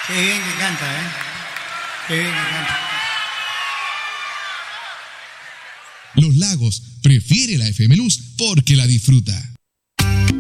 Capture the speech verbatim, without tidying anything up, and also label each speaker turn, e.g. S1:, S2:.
S1: Qué bien que canta, ¿eh? Qué bien que canta.
S2: Los Lagos prefiere la F M Luz porque la disfruta.